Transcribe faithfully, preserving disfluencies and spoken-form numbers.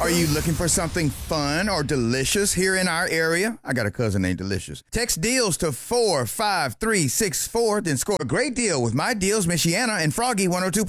Are you looking for something fun or delicious here in our area? I got a cousin named Delicious. Text deals to four five three six four, then score a great deal with My Deals Michiana and Froggy one oh two.